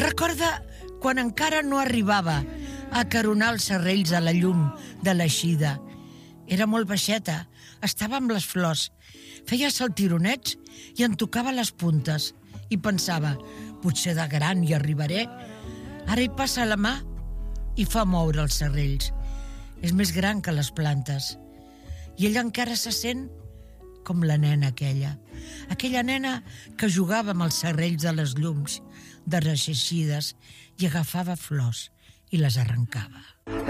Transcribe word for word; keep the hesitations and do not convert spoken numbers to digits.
Recorda quan encara no arribava a caronar els serrells a la llum de l'eixida. Era molt baixeta, estava amb les flors, feia saltironets i en tocava les puntes. I pensava, potser de gran hi arribaré. Ara hi passa la mà i fa moure els serrells. És més gran que les plantes. I ella encara se sent com la nena aquella. Aquella nena que jugava amb els serrells de les llums, de les eixides, i agafava flors i les arrencava.